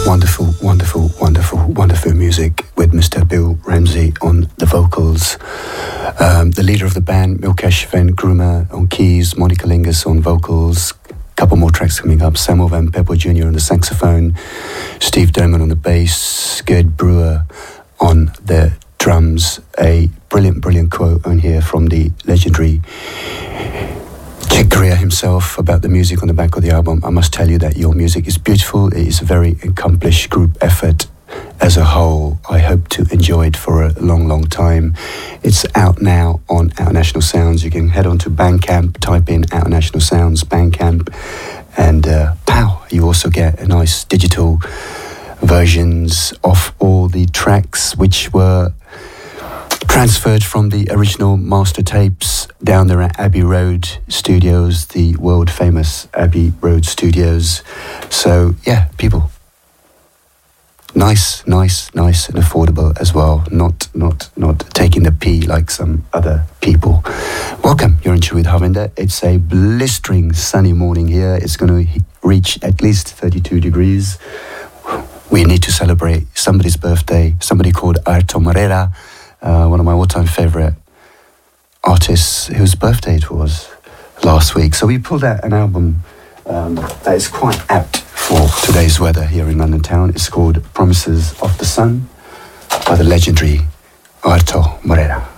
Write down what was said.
Wonderful, wonderful, wonderful, wonderful music with Mr. Bill Ramsey on the vocals. The leader of the band, Milkesh Van Grumer on keys, Monica Lingus on vocals. Couple more tracks coming up. Samuel Van Peppel Jr. on the saxophone. Steve Derman on the bass. Gerd Brewer on the drums. A brilliant, brilliant quote on here from the legendary Chick Corea himself about the music on the back of the album. I must tell you that your music is beautiful. It is a very accomplished group effort as a whole. I hope to enjoy it for a long, long time. It's out now on Our National Sounds. You can head on to Bandcamp, type in Our National Sounds, Bandcamp, and pow, you also get a nice digital versions of all the tracks which were transferred from the original master tapes down there at Abbey Road Studios, the world famous Abbey Road Studios. So yeah, people, nice and affordable as well. Not taking the P like some other people. Welcome, you're in tune with Harvinder. It's a blistering sunny morning here. It's going to reach at least 32 degrees. We need to celebrate somebody's birthday. Somebody called Arto Moreira. One of my all-time favourite artists whose birthday it was last week. So we pulled out an album that is quite apt for today's weather here in London town. It's called Promises of the Sun by the legendary Arto Moreira.